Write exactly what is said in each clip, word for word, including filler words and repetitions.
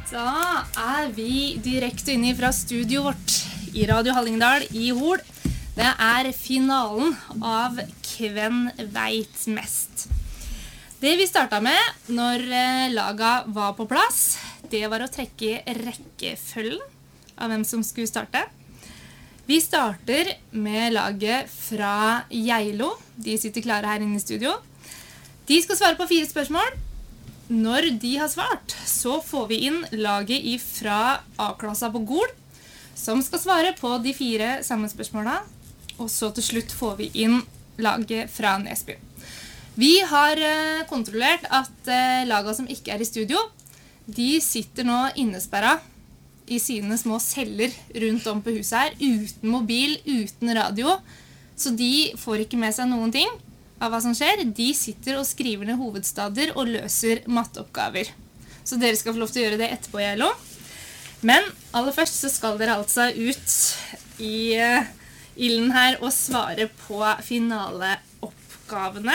Da er vi direkte inne fra studio vårt i Radio Hallingdal i Hol. Det er finalen av Kven vet mest. Det vi startet med når laga var på plass, det var å trekke rekkefølgen av hvem som skulle starte. Vi starter med laget fra Geilo. De sitter klare her inne i studio. De skal svare på fire spørsmål. Når de har svart, så får vi inn laget fra A-klassa på Gol, som skal svare på de fire samme spørsmålene. Og så til slutt får vi inn laget fra Nesby. Vi har kontrollert at laget som ikke er i studio, de sitter nå innesperret i sine små celler rundt om på huset her, uten mobil, uten radio. Så de får ikke med seg noen ting av hva som skjer. De sitter og skriver ned hovedstader og løser matteoppgaver. Så dere skal få lov til å gjøre det etterpå, Geilo. Men aller først så skal dere altså ut i uh, ilden her og svare på finaleoppgavene.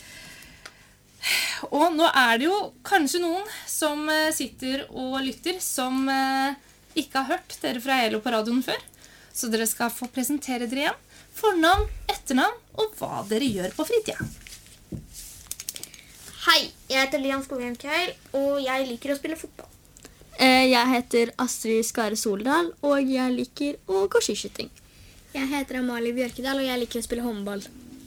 Og nå er det jo kanskje noen som uh, sitter og lytter som uh, ikke har hørt dere fra Geilo på radioen før. Så dere skal få presentere dere igjen. Fornavn, etternavn og hva dere gjør på fritida. Hei, jeg heter Lian Skogheim Kjeil, og jeg liker å spille fotball. Jeg heter Astrid Skare Soldal, og jeg liker å gå skiskyting. Jeg heter Amalie Bjørkedal, og jeg liker å spille håndball.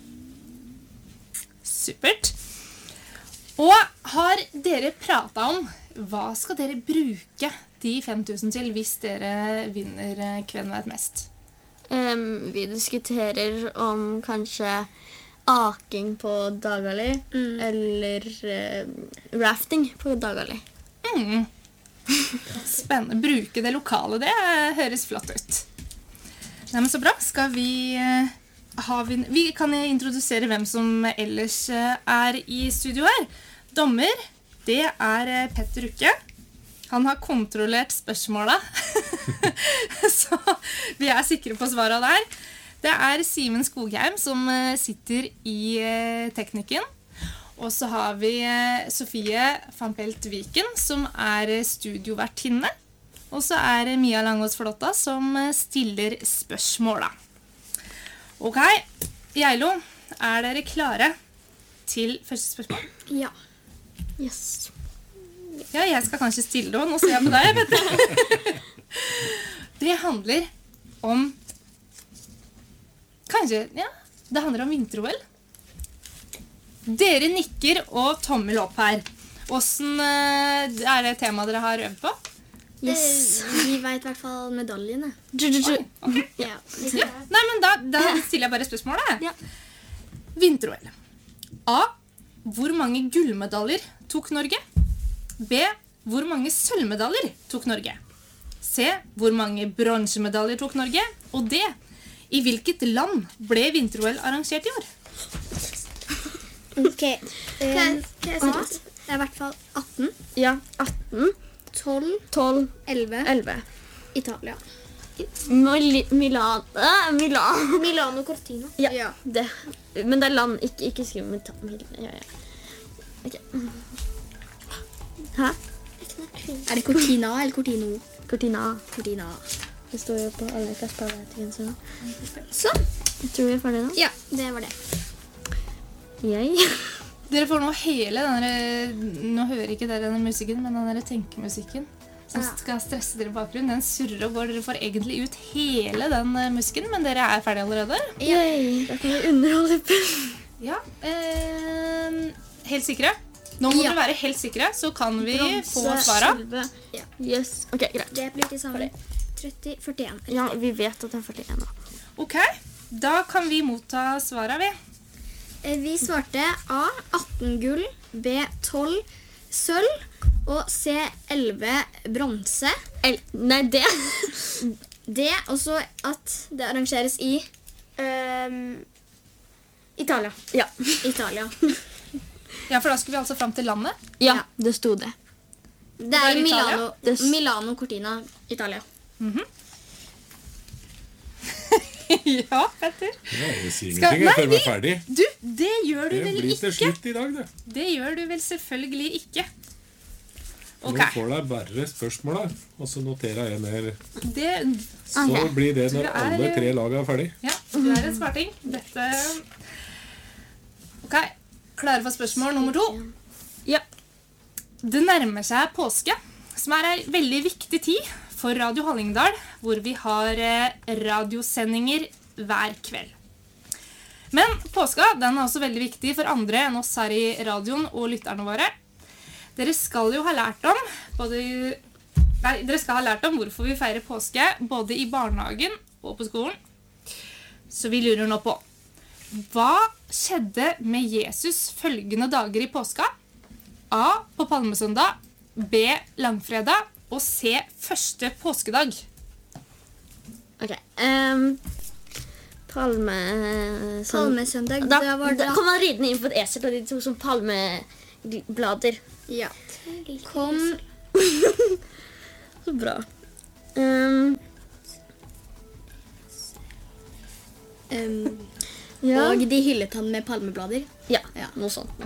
Supert. Og har dere pratet om hva skal dere bruke de fem tusen til hvis dere vinner Kven vet mest? Um, vi diskuterer om kanskje aking på Dagali, mm. eller uh, rafting på Dagali. Mm. Spennende. Bruke det lokale, det høres flott ut. Nei, men så bra. Skal vi, uh, ha vi, vi kan introdusere hvem som ellers uh, er i studio her. Dommer, det er uh, Petter Ukke. Han har kontrollert spørsmålet, så vi er sikre på svaret der. Det er Simen Skogheim som sitter i teknikken. Og så har vi Sofie van Pelt Viken som er studiovertinne. Og så er det Mia Langås Flotta som stiller spørsmålet. Ok, Geilo, er dere klare til første spørsmål? Ja. Yes. Ja, jeg skal kanskje stille det, nå ser jeg på deg, vet du. Det handler om, kanskje, ja, det handler om vinter-O L. Dere nikker og tommel opp her. Hvordan er det temaet dere har øvd på? Yes. Vi vet i hvert fall medaljene. Oi, okay. Ja. Ja. Nei, men da, da stiller jeg bare spørsmålet. Ja. Vinter-O L. A. Hvor mange gullmedaljer tok Norge? B. Hvor mange sølvmedaljer tok Norge? C. Hvor mange bronsemedaljer tok Norge? Og D. I hvilket land ble vinter-O L arrangert i år? Ok. Um, det er i hvert fall atten. Ja, atten. tolv. tolv. elleve. elleve. Italia. Mil Milan. Äh, Milan. Milano Cortina. Ja, ja. Det. Men det er land, ikke, ikke skriv med Mil ja, ja. Ok. Hæ? Er det Cortina eller Cortino? Cortina. Cortina. Det står jo på alle kasparvetingen. Så. Jeg tror vi er ferdig nå. Ja, det var det. Jeg. Dere får nå hele denne, nå hører ikke dere denne musikken, men denne tenkemusikken som skal stresse dere i bakgrunnen. Den surrer og går. Dere får egentlig ut hele den musikken, men dere er ferdige allerede. Yay, da kan vi underholde på. Ja, eh, helt sikre? Nå må Ja. dere være helt sikre, så kan vi Bronse, få svaret. sølve. Ja. Yes. Ok, greit. Det blir til sammen tretti førtien. Ja, vi vet at det er førtien nå. Ok, da kan vi motta svaret, vi. Vi svarte A. atten gull, B. tolv sølv og C. elleve bronse. El Nei, det. D. Også at det arrangeres i um, Italia. Ja. Italia. Ja, for da skulle vi altså frem til landet. Ja, Ja. det sto det. Det var er i Milano, Det s- Milano Cortina, Italia. Mhm. Ja, Petter. Ja, jeg sier Skal- ingenting, jeg Nei, føler meg ferdig. Du, det gjør du Det vel blir til ikke? slutt i dag, det. Det gjør du vel selvfølgelig ikke. Ok. Nå får deg bare spørsmålet, og så noterer jeg ned. Det, Så Ok. blir det når Det er- alle tre lag er ferdig. ja, det er en smarting. Dette... Ok, klare for spørsmål nummer to? Ja. Det nærmer seg påske, som er en veldig viktig tid for Radio Hallingdal, hvor vi har eh, radiosendinger hver kveld. Men påska den er også veldig viktig for andre enn oss her i radioen og lytterne våre. Dere skal jo ha lært om både, nei, dere skal ha lært om hvorfor vi feirer påske både i barnehagen og på skolen. Så vi lurer nå på, hva skjedde med Jesus følgende dager i påska? A. På palmesøndag, B. Langfredag og C. Første påskedag. Ok. Um, Palmesøndag. Palmesøndag, Da, da var det da kom han ridende inn på et esel, og de to som palmeblader. Ja. Kom Så bra. Um, um, ja. Og de hyllet han med palmeblader. ja, Ja. noe sånt. Ja.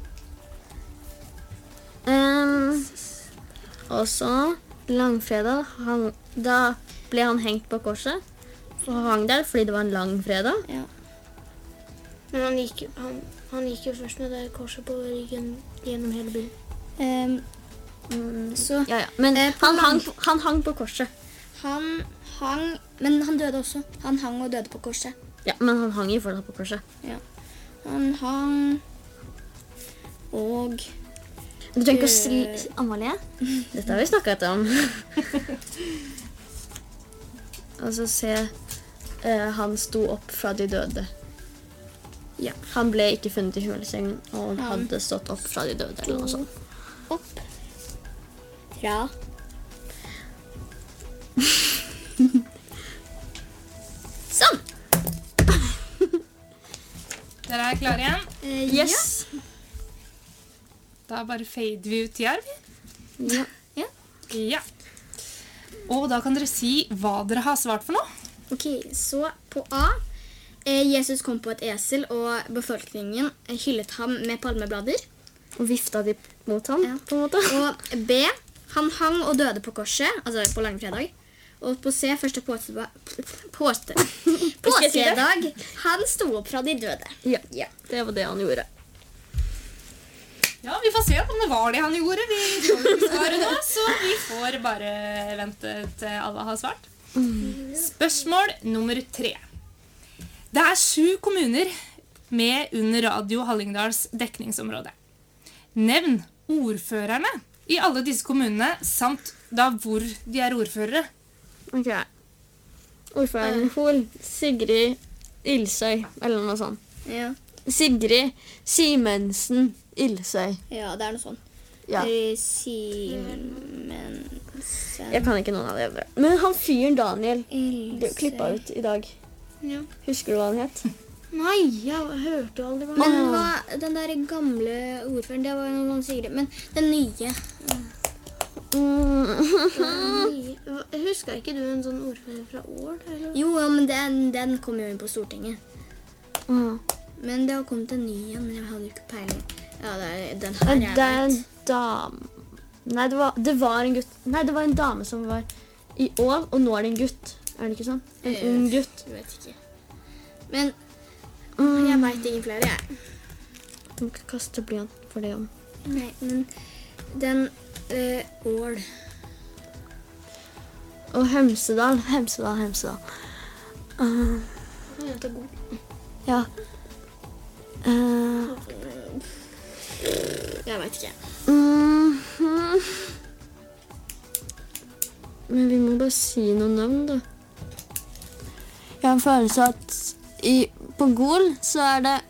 Um, og så langfredag, han, da ble han hengt på korset. Og han hang der fordi det var en lang fredag. Ja. Men han gikk, han, han gikk jo først med det korset på ryggen gjennom hele byen. Um, så Ja, ja. Men Eh, på han, lang- hang, på- han hang på korset. han hang, men han døde også. Han hang og døde på korset. Ja, men han hang jo fortsatt på korset. Han hang og Du trenger ikke å si Amalie. Dette har vi snakket om. Og så se eh, han sto opp fra de døde. Ja. Han ble ikke funnet i huleseng og Han hadde stått opp fra de døde. Eller noe sånt. opp fra Sånn! Dere er klare igjen? Eh, Yes! Da bare fader vi ut tida. Ja. Ja. Og da kan dere si hva dere har svart for noe. Ok, så på A eh, Jesus kom på et esel, og befolkningen hyllet ham med palmeblader. Og vifta de mot ham, Ja. på en måte. Og B han hang og døde på korset, altså på langfredag. Og på C første påske, påske, påskedag han sto opp fra de døde. Ja, Ja. det var det han gjorde. Ja, vi får se om det var det han gjorde. Vi får ikke svare nå, så vi får bare vente til alle har svart. Spørsmål nummer tre. Det er sju kommuner med under Radio Hallingdals dekningsområde. Nevn ordførerne i alle disse kommunene, samt da hvor de er ordførere. Ok. Ordføreren Hol, Sigrid Ilsøy, eller noe sånt. Ja, Sigrid Simensen Ilsøy. ja det er noe sånn. Ja. Eh, Simensen Jeg kan ikke noen av de andre. Men han fyren Daniel ble Ilse. klippa ut i dag. Ja. Husker du hva han het? Nei, jeg hørte jo aldri hva Men hva, den der gamle ordføreren, det var jo noen Sigrid. Men den nye Mm. Nei, hva- Husker ikke du en sånn ordfører fra Ål? Eller? Jo, ja, men den, den kom jo inn på Stortinget. Mm. Men det har kommet en ny en, men jeg hadde jo ikke peiling. Ja, det er den her Men jeg det er en vet. dame Nei, det var, det var en gutt Nei, det var en dame som var i Ål, og nå er det en gutt. Er det ikke sånn? En Eh. ung gutt. Jeg vet ikke. Men Mm. jeg vet ingen flere, jeg. Du må ikke kaste blyant for det om. Nei, men den eh, Ål. Og Hemsedal, Hemsedal, Hemsedal. Uh, Jeg er god. ja. Uh, Jeg vet ikke. mm, mm. Men vi må bare si noen navn, da. Jeg har en følelse at i, på Gol så er det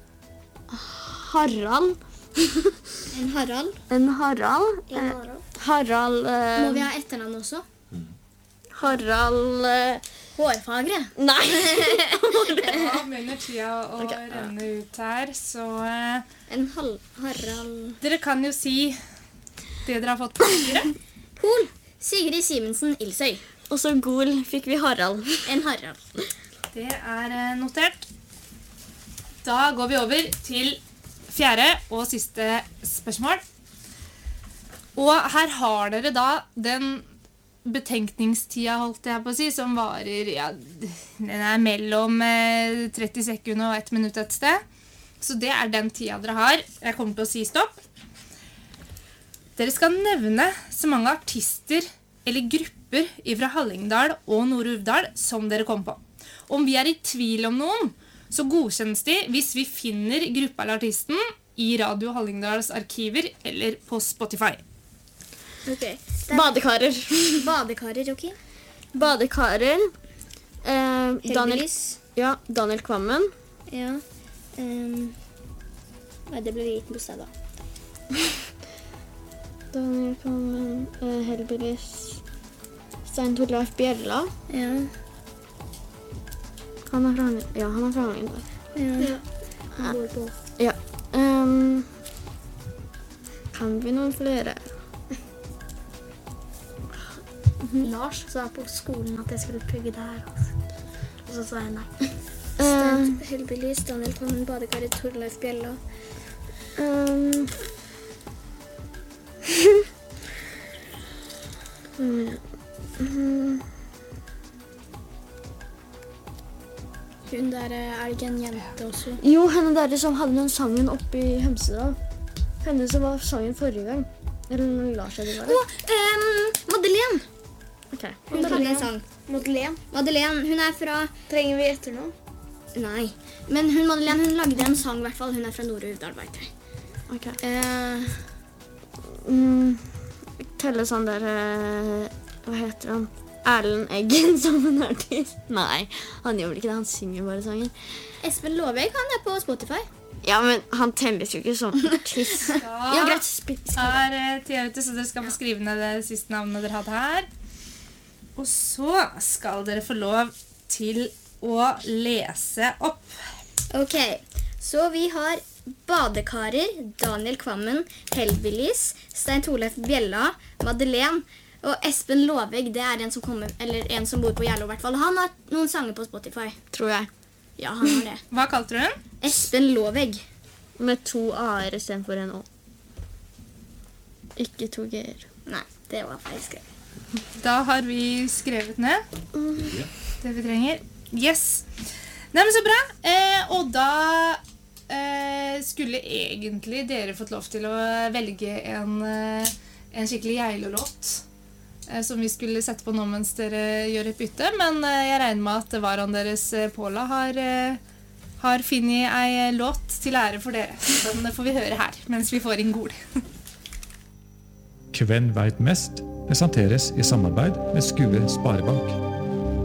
Harald. En Harald. En Harald. En Eh, Harald. Harald eh, Må vi ha etternavn også? Harald eh, Hårfagre. Nei! Ja, begynner tida å renne ut her, så eh, En hal Harald. dere kan jo si det dere har fått på papiret. Hol. Sigrid Simensen Ilsøy. Og så Gol fikk vi Harald. En Harald. Det er eh, notert. Da går vi over til fjerde og siste spørsmål. Og her har dere da den betenkningstida, holdt jeg på å si, som varer, ja, den er mellom eh, tretti sekunder og ett minutt et sted. Så det er den tida dere har. Jeg kommer til å si stopp. Dere skal nevne så mange artister eller grupper fra Hallingdal og Nord-Uvdal som dere kom på. Om vi er i tvil om noen, så godkjennes de hvis vi finner gruppa eller artisten i Radio Hallingdals arkiver eller på Spotify. Ok. Badekarer. Badekarer, ok? Badekarer. Eh, Daniel, Hellbillies. ja, Daniel Kvammen. Ja. Um, nei, det ble liten bostad da. Daniel Kvammen, eh, Hellbillies. Stein Torleif Bjella. Ja. Han er fra Hallingdal. Ja, han er fra Hallingdal. Ja. Han bor på. Ja. Um, kan vi noen flere? Lars sa på skolen at jeg skulle plugge der. Altså. Og så sa jeg nei. Uh, Hellbillies, Daniel Kvammen, Badekarer, Torleif Bjella. um, mm, mm, Hun der, er det ikke en jente også? jo, henne der som hadde den sangen oppe i Hemsedal. Henne som var sangen forrige gang. Eller når Lars hadde vært. Å, um, Madeleine! Ok. Hun hadde en sang. Madeleine. Madeleine, hun er fra... Trenger vi etternavn? Nei. Men hun, Madeleine, hun lagde en sang i hvert fall. Hun er fra Nord-Uvdal, vet jeg. Ok. Eh, Mm, telle sånn der, eh, hva heter han? Erlend Eggen som en artist. Nei, han gjør vel ikke det, han synger bare sangen. Espen Loveg, han er på Spotify. Ja, men han telles jo ikke som artist. Ja, Da greit. sp- sp- er eh, tida ute, så dere skal få skrive ned det siste navnet dere hadde her. Og så skal dere få lov til å lese opp. Ok, så vi har Badekarer, Daniel Kvammen, Hellbillies, Stein Torleif Bjella, Madeleine og Espen Loveg. Det er en som, kommer, eller en som bor på Gjerlo i hvert fall. Han har noen sanger på Spotify. Tror jeg. Ja, han har det. Hva kalte du den? Espen Loveg. Med to a-er i stedet for en å. Ikke to g-er. Nei, det var feil skrevet. Da har vi skrevet ned det vi trenger. Yes. Nei, men så bra. Eh, og da eh, skulle egentlig dere fått lov til å velge en, eh, en skikkelig Geilo-låt eh, som vi skulle sette på nå mens dere gjør et bytte. Men eh, jeg regner med at varaen deres, eh, Paula, har, eh, har finnet ei låt til ære for dere. Den får vi høre her mens vi får inn Gol. Kven veit mest presenteres i samarbeid med Skue Sparebank.